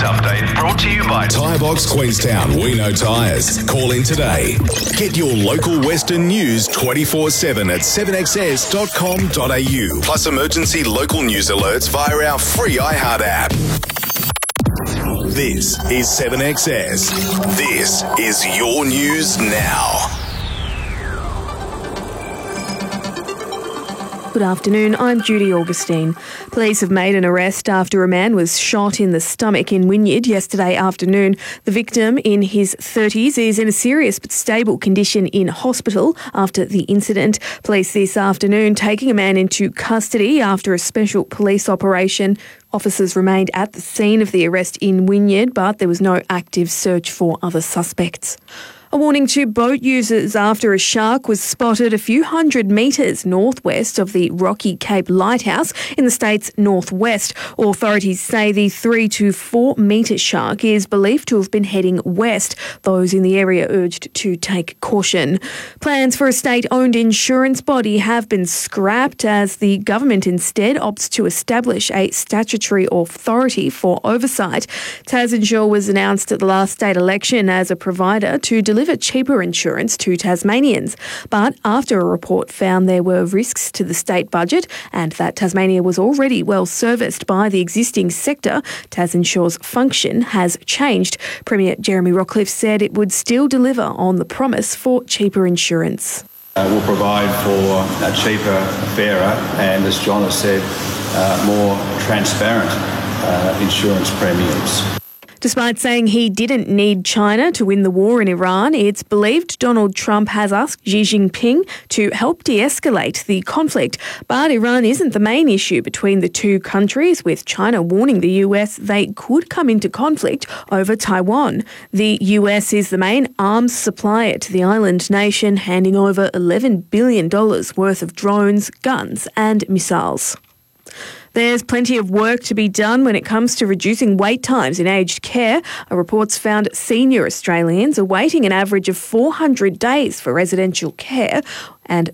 update brought to you by Tyre Box Queenstown. We know tyres. Call in today. Get your local Western news 24/7 at 7XS.com.au. Plus emergency local news alerts via our free iHeart app. This is 7XS. This is your news now. Good afternoon, I'm Judy Augustine. Police have made an arrest after a man was shot in the stomach in Wynyard yesterday afternoon. The victim, in his 30s, is in a serious but stable condition in hospital after the incident. Police this afternoon taking a man into custody after a special police operation. Officers remained at the scene of the arrest in Wynyard, but there was no active search for other suspects. A warning to boat users after a shark was spotted a few hundred metres northwest of the Rocky Cape Lighthouse in the state's northwest. Authorities say the 3 to 4 metre shark is believed to have been heading west. Those in the area urged to take caution. Plans for a state-owned insurance body have been scrapped as the government instead opts to establish a statutory authority for oversight. TasInsure was announced at the last state election as a provider to deliver cheaper insurance to Tasmanians. But after a report found there were risks to the state budget and that Tasmania was already well serviced by the existing sector, TasInsure's function has changed. Premier Jeremy Rockliff said it would still deliver on the promise for cheaper insurance. We'll provide for a cheaper, fairer and, as John has said, more transparent insurance premiums. Despite saying he didn't need China to win the war in Iran, it's believed Donald Trump has asked Xi Jinping to help de-escalate the conflict. But Iran isn't the main issue between the two countries, with China warning the US they could come into conflict over Taiwan. The US is the main arms supplier to the island nation, handing over $11 billion worth of drones, guns and missiles. There's plenty of work to be done when it comes to reducing wait times in aged care. A report's found senior Australians are waiting an average of 400 days for residential care and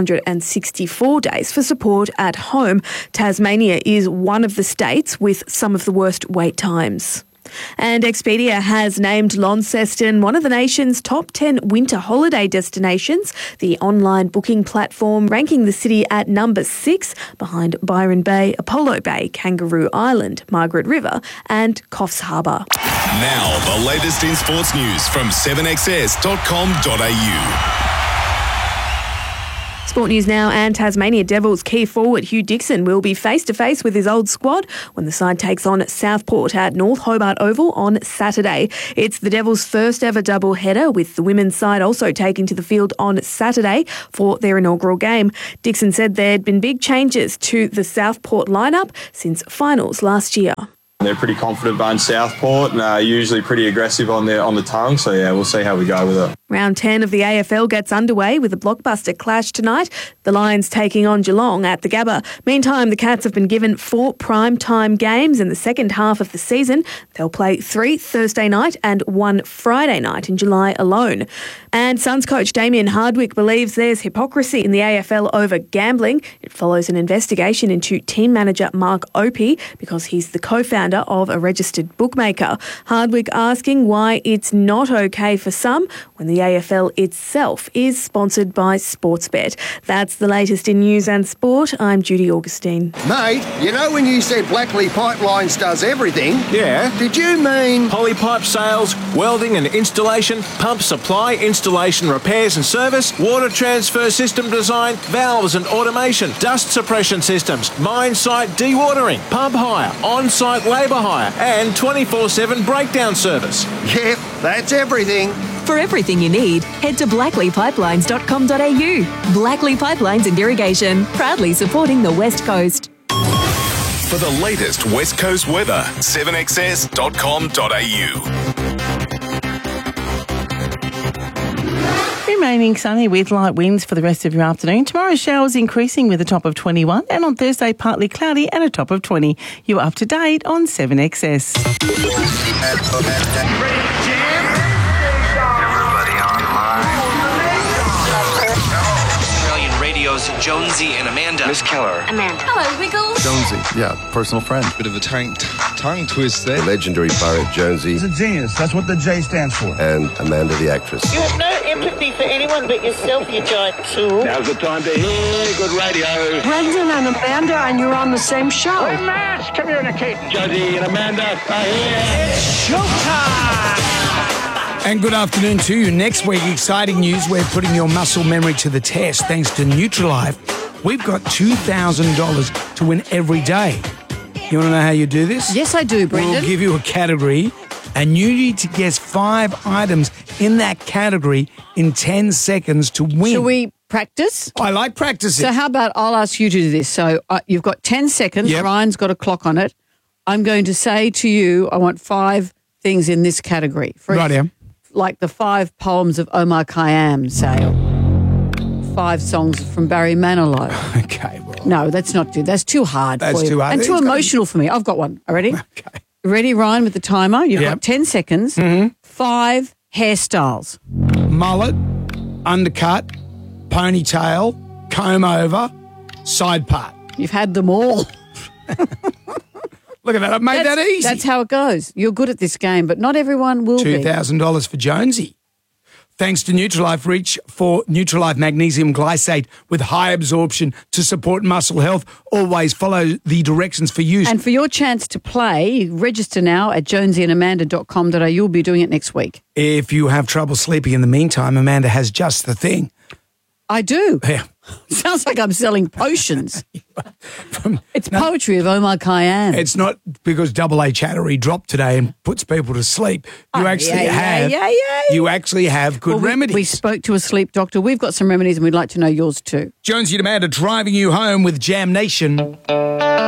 364 days for support at home. Tasmania is one of the states with some of the worst wait times. And Expedia has named Launceston one of the nation's top 10 winter holiday destinations, the online booking platform ranking the city at number 6 behind Byron Bay, Apollo Bay, Kangaroo Island, Margaret River and Coffs Harbour. Now, the latest in sports news from 7XS.com.au. Sport news now, and Tasmania Devils key forward Hugh Dixon will be face-to-face with his old squad when the side takes on Southport at North Hobart Oval on Saturday. It's the Devils' first ever double-header, with the women's side also taking to the field on Saturday for their inaugural game. Dixon said there'd been big changes to the Southport lineup since finals last year. They're pretty confident behind Southport and usually pretty aggressive on the tongue. So, yeah, we'll see how we go with it. Round 10 of the AFL gets underway with a blockbuster clash tonight. The Lions taking on Geelong at the Gabba. Meantime, the Cats have been given 4 prime-time games in the second half of the season. They'll play 3 Thursday night and 1 Friday night in July alone. And Suns coach Damien Hardwick believes there's hypocrisy in the AFL over gambling. It follows an investigation into team manager Mark Opie because he's the co-founder of a registered bookmaker. Hardwick asking why it's not okay for some when the AFL itself is sponsored by Sportsbet. That's the latest in news and sport. I'm Judy Augustine. Mate, you know when you said Blackley Pipelines does everything? Yeah. Did you mean Polypipe sales, welding and installation, pump supply, installation, repairs and service, water transfer system design, valves and automation, dust suppression systems, mine site dewatering, pump hire, on-site labour hire and 24/7 breakdown service? Yep, that's everything. For everything you need, head to blackleypipelines.com.au. Blackley Pipelines and Irrigation, proudly supporting the West Coast. For the latest West Coast weather, 7XS.com.au. Remaining sunny with light winds for the rest of your afternoon. Tomorrow, showers increasing with a top of 21, and on Thursday, partly cloudy and a top of 20. You're up to date on 7XS. Australian radio's to Jonesy and Amanda. Miss Keller. Amanda. Hello, Wiggles. Jonesy, yeah, personal friend. Bit of a tongue twist there. The legendary poet Jonesy. He's a genius. That's what the J stands for. And Amanda, the actress. You have no empathy for anyone but yourself, you giant tool. Now's the time to hear good radio. Brendan and Amanda, and you're on the same show. We're mass communicating. Jonesy and Amanda are here. It's showtime! And good afternoon to you. Next week, exciting news. We're putting your muscle memory to the test thanks to Nutrilife. We've got $2,000 to win every day. You want to know how you do this? Yes, I do, Brendan. We'll give you a category, and you need to guess 5 items in that category in 10 seconds to win. Shall we practice? I like practicing. So how about I'll ask you to do this. So you've got 10 seconds. Yep. Ryan's got a clock on it. I'm going to say to you, I want 5 things in this category. Right, yeah. Like the 5 poems of Omar Khayyam, say, or 5 songs from Barry Manilow. Okay, well. No, that's not too. That's too hard That's for you. too hard. And too emotional for me. I've got one. Ready? Okay. Ready, Ryan, with the timer? You've got 10 seconds. 5 hairstyles. Mullet, undercut, ponytail, comb over, side part. You've had them all. Look at that. I've made that easy. That's how it goes. You're good at this game, but not everyone will be. $2,000 for Jonesy. Thanks to Nutrilife, reach for Nutrilife Magnesium Glycate with high absorption to support muscle health. Always follow the directions for use. And for your chance to play, register now at jonesyandamanda.com.au. You'll be doing it next week. If you have trouble sleeping in the meantime, Amanda has just the thing. I do. Yeah. Sounds like I'm selling potions. It's poetry of Omar Khayyam. It's not because Double A Chattery dropped today and puts people to sleep. You You actually have good remedies. We spoke to a sleep doctor. We've got some remedies and we'd like to know yours too. Jonesy and Amanda driving you home with Jam Nation.